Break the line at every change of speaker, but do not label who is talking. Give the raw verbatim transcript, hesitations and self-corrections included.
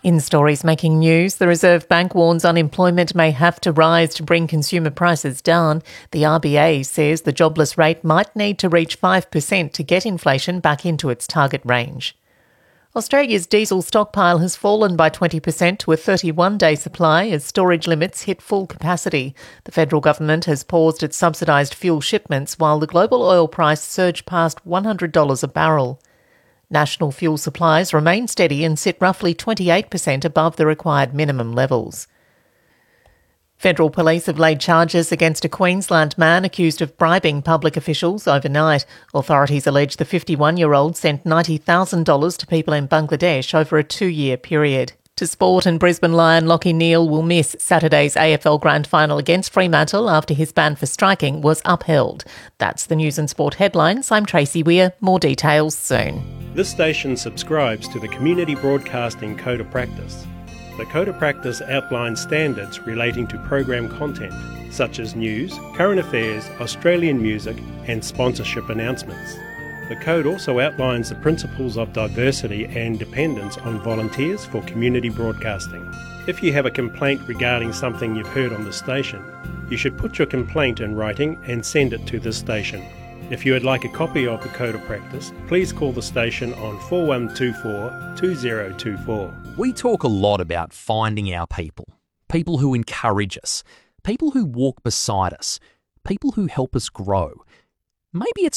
In stories making news, the Reserve Bank warns unemployment may have to rise to bring consumer prices down. The R B A says the jobless rate might need to reach five percent to get inflation back into its target range. Australia's diesel stockpile has fallen by twenty percent to a thirty-one day supply as storage limits hit full capacity. The federal government has paused its subsidised fuel shipments while the global oil price surged past one hundred dollars a barrel. National fuel supplies remain steady and sit roughly twenty-eight percent above the required minimum levels. Federal police have laid charges against a Queensland man accused of bribing public officials overnight. Authorities allege the fifty-one-year-old sent ninety thousand dollars to people in Bangladesh over a two-year period. To sport, and Brisbane Lion Lachie Neale will miss Saturday's A F L Grand Final against Fremantle after his ban for striking was upheld. That's the News and Sport headlines. I'm Tracy Weir. More details soon.
This station subscribes to the Community Broadcasting Code of Practice. The Code of Practice outlines standards relating to program content, such as news, current affairs, Australian music, and sponsorship announcements. The Code also outlines the principles of diversity and dependence on volunteers for community broadcasting. If you have a complaint regarding something you've heard on the station, you should put your complaint in writing and send it to this station. If you would like a copy of the Code of Practice, please call the station on four one two four, two zero two four.
We talk a lot about finding our people, people who encourage us, people who walk beside us, people who help us grow. Maybe it's